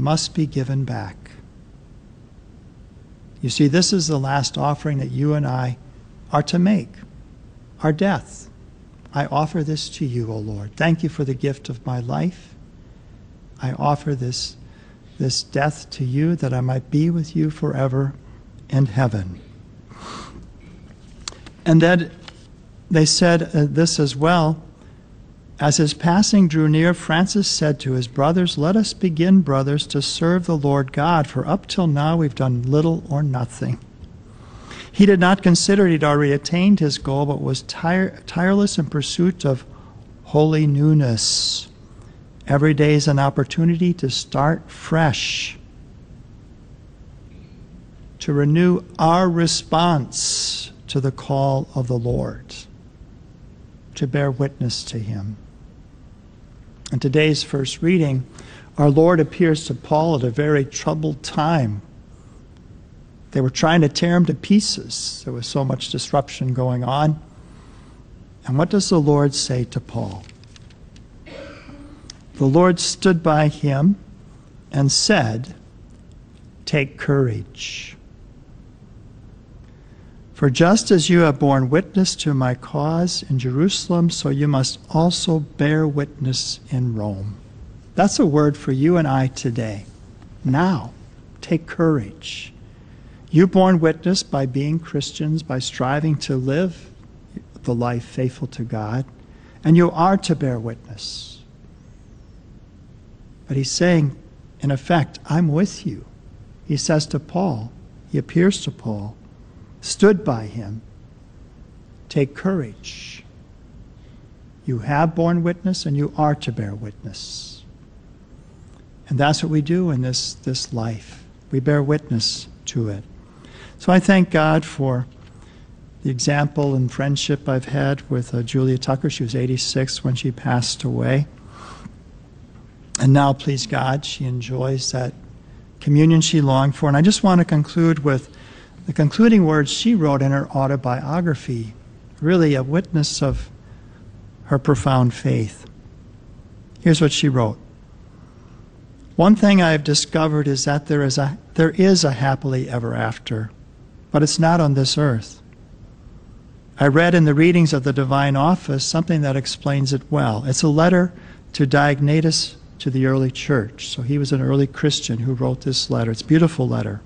must be given back. You see, this is the last offering that you and I are to make, our death. I offer this to you, O Lord. Thank you for the gift of my life. I offer this death to you that I might be with you forever in heaven. And then they said this as well. As his passing drew near, Francis said to his brothers, "Let us begin, brothers, to serve the Lord God, for up till now we've done little or nothing." He did not consider he'd already attained his goal, but was tireless in pursuit of holy newness. Every day is an opportunity to start fresh, to renew our response to the call of the Lord, to bear witness to him. In today's first reading, our Lord appears to Paul at a very troubled time. They were trying to tear him to pieces. There was so much disruption going on. And what does the Lord say to Paul? The Lord stood by him and said, "Take courage. For just as you have borne witness to my cause in Jerusalem, so you must also bear witness in Rome." That's a word for you and I today. Now, take courage. You've borne witness by being Christians, by striving to live the life faithful to God, and you are to bear witness. But he's saying, in effect, I'm with you. He says to Paul, he appears to Paul, stood by him, take courage. You have borne witness and you are to bear witness. And that's what we do in this life. We bear witness to it. So I thank God for the example and friendship I've had with Julia Tucker. She was 86 when she passed away. And now, please God, she enjoys that communion she longed for. And I just want to conclude with the concluding words she wrote in her autobiography, really a witness of her profound faith. Here's what she wrote. "One thing I have discovered is that there is a happily ever after, but it's not on this earth. I read in the readings of the Divine Office something that explains it well. It's a letter to Diognetus to the early church." So he was an early Christian who wrote this letter. It's a beautiful letter.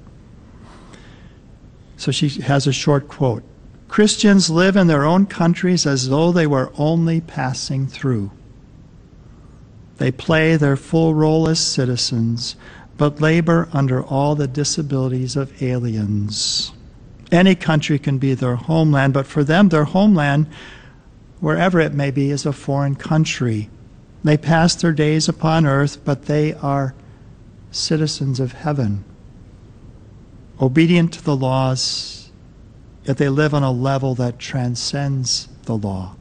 So she has a short quote. "Christians live in their own countries as though they were only passing through. They play their full role as citizens, but labor under all the disabilities of aliens. Any country can be their homeland, but for them, their homeland, wherever it may be, is a foreign country. They pass their days upon earth, but they are citizens of heaven, obedient to the laws, yet they live on a level that transcends the law."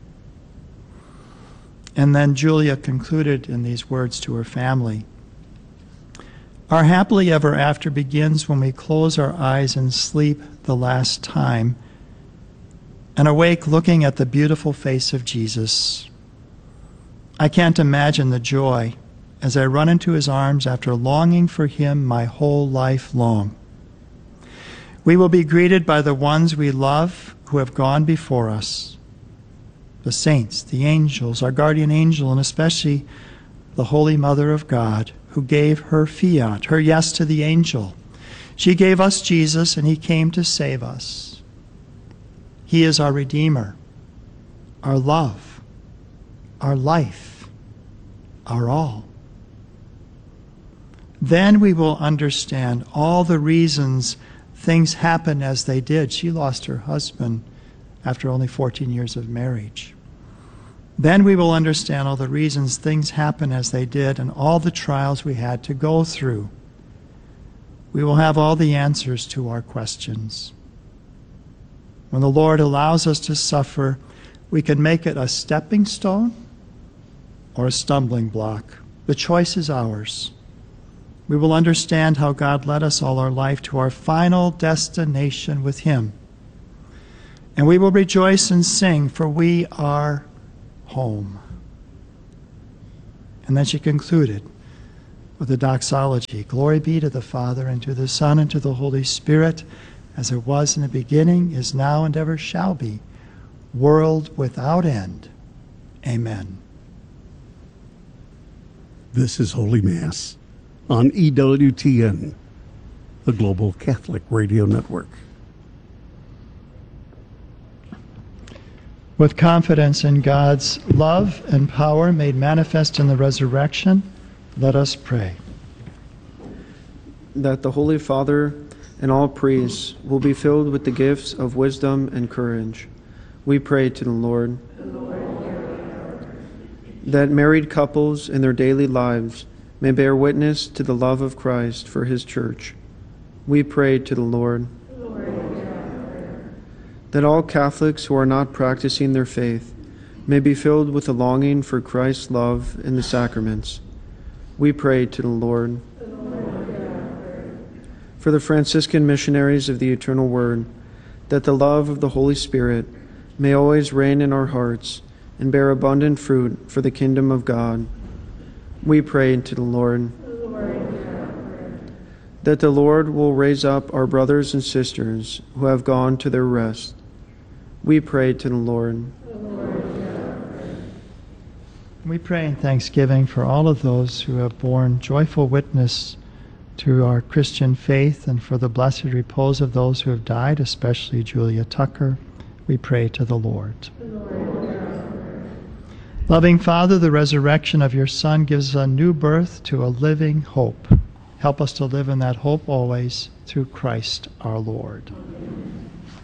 And then Julia concluded in these words to her family. "Our happily ever after begins when we close our eyes in sleep the last time and awake looking at the beautiful face of Jesus. I can't imagine the joy as I run into his arms after longing for him my whole life long. We will be greeted by the ones we love who have gone before us, the saints, the angels, our guardian angel, and especially the Holy Mother of God, who gave her fiat, her yes to the angel. She gave us Jesus, and he came to save us. He is our Redeemer, our love, our life, our all. Then we will understand all the reasons things happen as they did. She lost her husband after only 14 years of marriage. Then we will understand all the reasons things happen as they did and all the trials we had to go through. We will have all the answers to our questions. When the Lord allows us to suffer, we can make it a stepping stone or a stumbling block. The choice is ours. We will understand how God led us all our life to our final destination with him. And we will rejoice and sing, for we are home. And then she concluded, With the doxology, glory be to the Father, and to the Son, and to the Holy Spirit, as it was in the beginning, is now, and ever shall be, world without end. Amen. This is Holy Mass on EWTN, the Global Catholic Radio Network. With confidence in God's love and power made manifest in the resurrection, let us pray. That the Holy Father and all priests will be filled with the gifts of wisdom and courage. We pray to the Lord. That married couples in their daily lives may bear witness to the love of Christ for his church. We pray to the Lord. That all Catholics who are not practicing their faith may be filled with a longing for Christ's love in the sacraments. We pray to the Lord. For the Franciscan missionaries of the Eternal Word, that the love of the Holy Spirit may always reign in our hearts and bear abundant fruit for the kingdom of God. We pray to the Lord. That the Lord will raise up our brothers and sisters who have gone to their rest. We pray to the Lord. We pray in thanksgiving for all of those who have borne joyful witness to our Christian faith, and for the blessed repose of those who have died, especially Julia Tucker. We pray to the Lord. Loving Father, the resurrection of your Son gives a new birth to a living hope. Help us to live in that hope always, through Christ our Lord.